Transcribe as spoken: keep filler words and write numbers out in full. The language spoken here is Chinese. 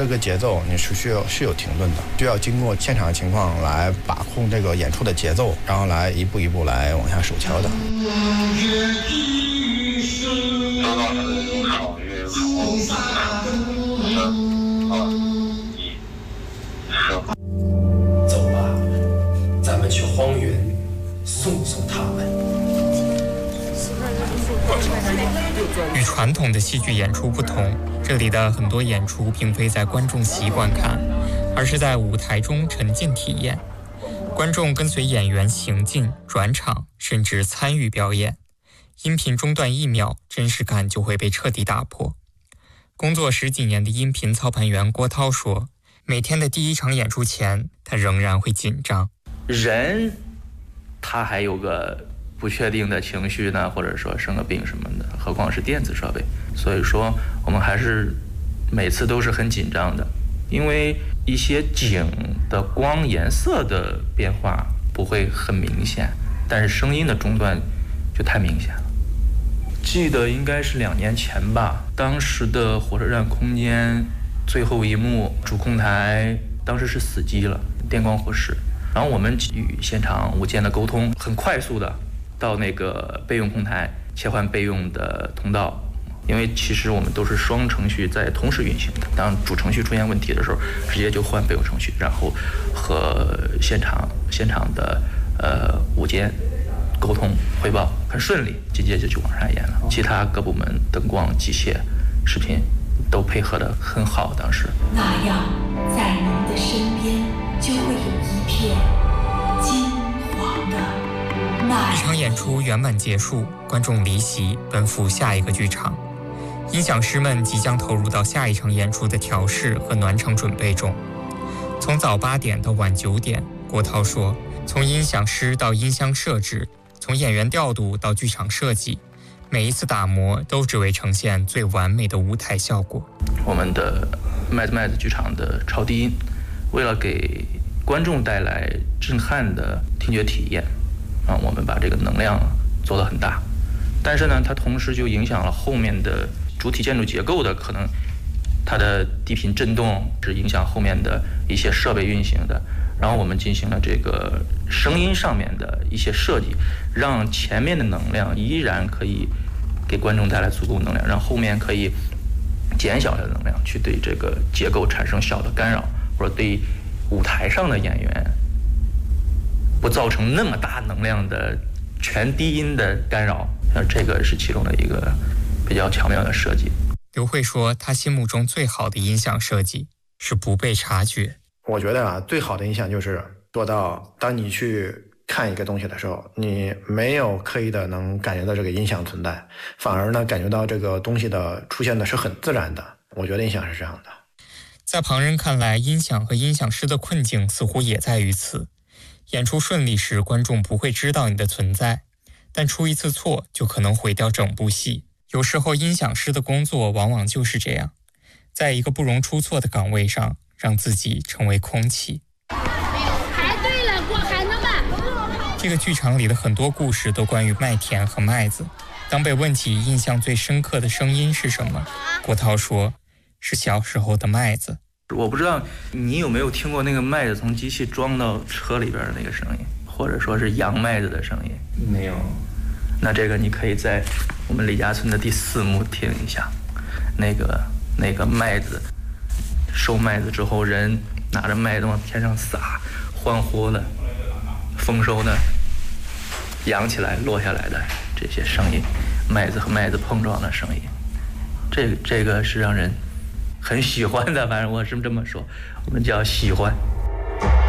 这个节奏你是需要是有停顿的，需要经过现场的情况来把控这个演出的节奏，然后来一步一步来往下手敲的。 走吧，咱们去荒原送送他们。 与传统的戏剧演出不同，这里的很多演出并非在观众席观看，而是在舞台中沉浸体验。观众跟随演员行进、转场，甚至参与表演。音频中断一秒，真实感就会被彻底打破。工作十几年的音频操盘员郭涛说，每天的第一场演出前，他仍然会紧张。 人他还有个不确定的情绪呢，或者说生个病什么的，何况是电子设备。所以说我们还是每次都是很紧张的，因为一些景的光颜色的变化不会很明显，但是声音的中断就太明显了。记得应该是两年前吧，当时的火车站空间最后一幕主控台当时是死机了，电光火石，然后我们与现场无间的沟通，很快速的到那个备用控台切换备用的通道，因为其实我们都是双程序在同时运行的，当主程序出现问题的时候，直接就换备用程序，然后和现场现场的呃无间沟通汇报，很顺利，紧接着就往上演了。其他各部门灯光、机械、视频都配合得很好。当时那样，在您的身边就会有一片金黄的那。 一场演出圆满结束，观众离席，奔赴下一个剧场。音响师们即将投入到下一场演出的调试和暖场准备中。从早八点到晚九点，郭涛说，从音响师到音箱设置，从演员调度到剧场设计，每一次打磨都只为呈现最完美的舞台效果。 我们的麦子麦子剧场的超低音，为了给观众带来震撼的听觉体验，啊，我们把这个能量做得很大，但是呢，它同时就影响了后面的主体建筑结构的可能，它的低频震动是影响后面的一些设备运行的。然后我们进行了这个声音上面的一些设计，让前面的能量依然可以给观众带来足够能量，让后面可以减小的能量去对这个结构产生小的干扰，或者对舞台上的演员不造成那么大能量的全低音的干扰。这个是其中的一个比较巧妙的设计。 刘慧说，他心目中最好的音响设计是不被察觉。 我觉得啊，最好的音响就是做到，当你去看一个东西的时候，你没有刻意的能感觉到这个音响存在，反而呢感觉到这个东西的出现的是很自然的。我觉得音响是这样的。 在旁人看来，音响和音响师的困境似乎也在于此。演出顺利时，观众不会知道你的存在，但出一次错就可能毁掉整部戏。有时候音响师的工作往往就是这样，在一个不容出错的岗位上，让自己成为空气。 排队了，过海了吗？ 这个剧场里的很多故事都关于麦田和麦子。当被问起印象最深刻的声音是什么，郭涛说，是小时候的麦子。 我不知道你有没有听过那个麦子从机器装到车里边的那个声音，或者说是扬麦子的声音。 没有。 那这个你可以在我们李家村的第四幕听一下，那个那个麦子收麦子之后，人拿着麦子往天上撒，欢呼的丰收的扬起来落下来的这些声音，麦子和麦子碰撞的声音，这个这个是让人很喜欢的，反正我是这么说，我们叫喜欢。